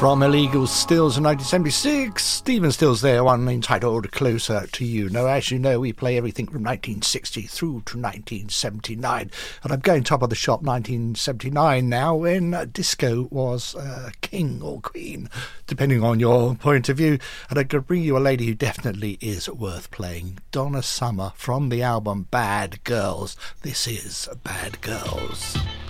From Illegal Stills in 1976, Stephen Stills there, one entitled Closer to You. Now, as you know, we play everything from 1960 through to 1979, and I'm going top of the shop 1979 now, when disco was king or queen, depending on your point of view, and I could bring you a lady who definitely is worth playing, Donna Summer, from the album Bad Girls. This is Bad Girls.